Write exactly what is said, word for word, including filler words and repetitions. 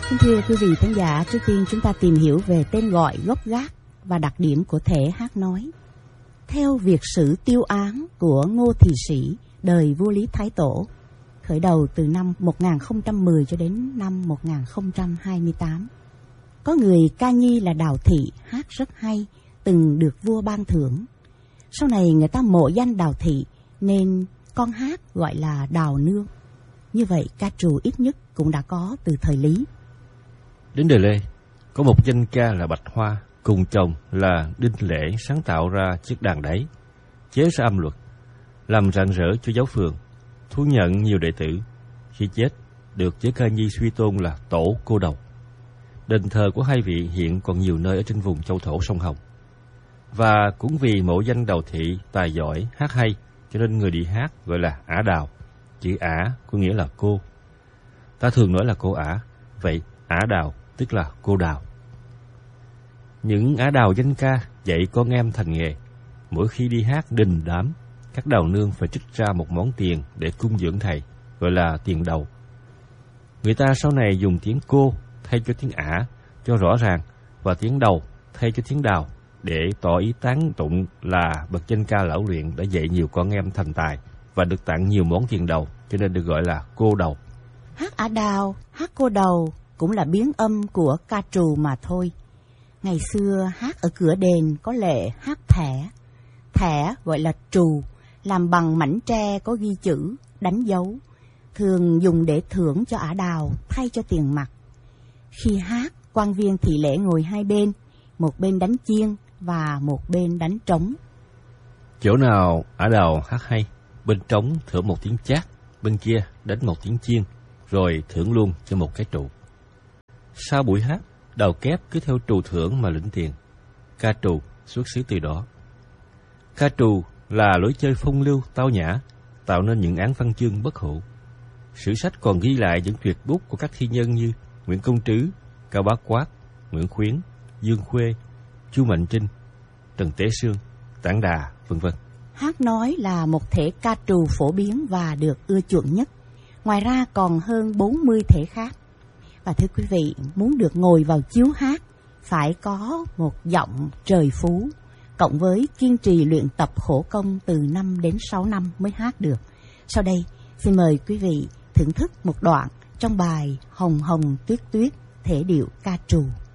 Kính thưa quý vị khán giả, trước tiên chúng ta tìm hiểu về tên gọi, gốc gác và đặc điểm của thể hát nói. Theo việc sử tiêu án của Ngô Thì Sĩ, đời vua Lý Thái Tổ, khởi đầu từ năm một nghìn không trăm mười cho đến năm một nghìn không trăm hai mươi tám. Có người ca nhi là Đào Thị hát rất hay, từng được vua ban thưởng. Sau này người ta mộ danh Đào Thị nên con hát gọi là Đào Nương. Như vậy ca trù ít nhất cũng đã có từ thời Lý. Đến đời Lê, có một danh ca là Bạch Hoa, cùng chồng là Đinh Lễ sáng tạo ra chiếc đàn đáy, chế ra âm luật, làm rạng rỡ cho giáo phường, thu nhận nhiều đệ tử. Khi chết, được giới ca nhi suy tôn là Tổ Cô Đầu. Đền thờ của hai vị hiện còn nhiều nơi ở trên vùng châu thổ sông Hồng. Và cũng vì mộ danh Đào Thị tài giỏi, hát hay, cho nên người đi hát gọi là Ả Đào. Chữ Ả có nghĩa là cô. Ta thường nói là cô Ả, vậy Ả Đào tức là cô Đào. Những Ả Đào danh ca dạy con em thành nghề. Mỗi khi đi hát đình đám, các đào nương phải trích ra một món tiền để cung dưỡng thầy, gọi là tiền đầu. Người ta sau này dùng tiếng cô thay cho tiếng Ả cho rõ ràng, và tiếng đầu thay cho tiếng Đào để tỏ ý tán tụng là bậc danh ca lão luyện đã dạy nhiều con em thành tài và được tặng nhiều món tiền đầu, cho nên được gọi là cô đầu. Hát Ả Đào, hát cô đầu cũng là biến âm của ca trù mà thôi. Ngày xưa hát ở cửa đền có lệ hát thẻ. Thẻ gọi là trù, làm bằng mảnh tre có ghi chữ, đánh dấu, thường dùng để thưởng cho Ả Đào thay cho tiền mặt. Khi hát, quan viên thị lễ ngồi hai bên, một bên đánh chiêng và một bên đánh trống. Chỗ nào Ả Đào hát hay, bên trống thưởng một tiếng chát, bên kia đánh một tiếng chiêng, rồi thưởng luôn cho một cái trụ. Sau buổi hát, đầu kép cứ theo trù thưởng mà lĩnh tiền. Ca trù xuất xứ từ đó. Ca trù là lối chơi phong lưu tao nhã, tạo nên những án văn chương bất hủ. Sử sách còn ghi lại những tuyệt bút của các thi nhân như Nguyễn Công Trứ, Cao Bá Quát, Nguyễn Khuyến, Dương Khuê, Chu Mạnh Trinh, Trần Tế Sương, Tản Đà, vân vân. Hát nói là một thể ca trù phổ biến và được ưa chuộng nhất. Ngoài ra còn hơn bốn mươi thể khác. Và thưa quý vị, muốn được ngồi vào chiếu hát, phải có một giọng trời phú, cộng với kiên trì luyện tập khổ công từ năm đến sáu năm mới hát được. Sau đây, xin mời quý vị thưởng thức một đoạn trong bài Hồng Hồng Tuyết Tuyết, thể điệu ca trù.